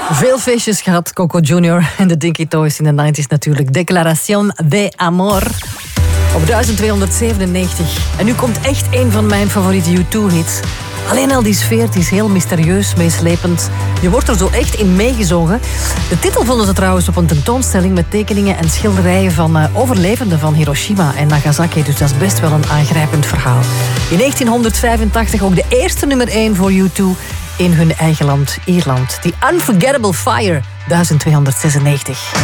Veel feestjes gehad, Coco Junior en de Dinky Toys in de 90s natuurlijk. Declaración de Amor op 1297. En nu komt echt een van mijn favoriete U2-hits. Alleen al die sfeer, het is heel mysterieus, meeslepend. Je wordt er zo echt in meegezogen. De titel vonden ze trouwens op een tentoonstelling met tekeningen en schilderijen van overlevenden van Hiroshima en Nagasaki. Dus dat is best wel een aangrijpend verhaal. In 1985 ook de eerste nummer 1 voor U2 in hun eigen land, Ierland. The Unforgettable Fire, 1296.